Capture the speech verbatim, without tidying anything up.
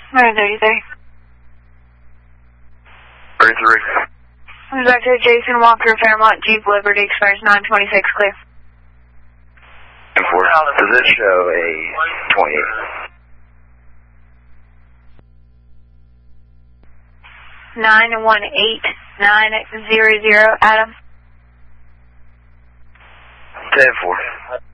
nine thirty-three. thirty-three. Doctor Jason Walker, Fairmont, Jeep Liberty, expires nine twenty-six, clear. ten four. Does it show a twenty-eight? nine one eight nine zero zero, Adam. ten four.